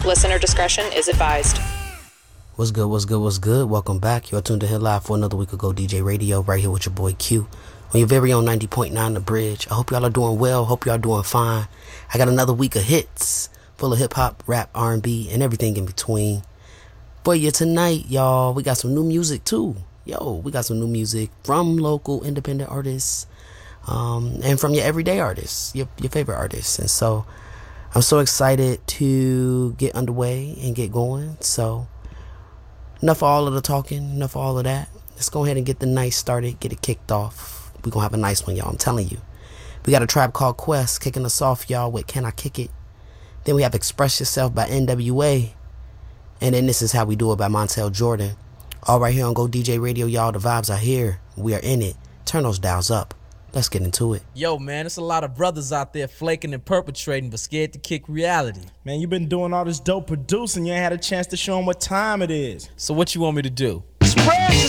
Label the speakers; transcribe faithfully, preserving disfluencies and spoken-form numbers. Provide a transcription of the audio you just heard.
Speaker 1: Listener discretion is advised.
Speaker 2: What's good, what's good, what's good? Welcome back. You're tuned in here live for another week of Go D J Radio, right here with your boy Q on your very own ninety point nine The Bridge. I hope y'all are doing well. Hope y'all are doing fine. I got another week of hits full of hip-hop, rap, R and B, and everything in between. For you tonight, y'all, we got some new music too. Yo, we got some new music from local independent artists um, and from your everyday artists, your, your favorite artists. And so I'm so excited to get underway and get going. So enough of all of the talking, enough of all of that. Let's go ahead and get the night started, get it kicked off. We're going to have a nice one, y'all. I'm telling you. We got a Tribe Called Quest kicking us off, y'all, with Can I Kick It? Then we have Express Yourself by N W A. And then This Is How We Do It by Montel Jordan. All right here on Go D J Radio, y'all. The vibes are here. We are in it. Turn those dials up. Let's get into it.
Speaker 3: Yo, man, there's a lot of brothers out there flaking and perpetrating, but scared to kick reality.
Speaker 4: Man, you been doing all this dope producing. You ain't had a chance to show them what time it is.
Speaker 3: So what you want me to do?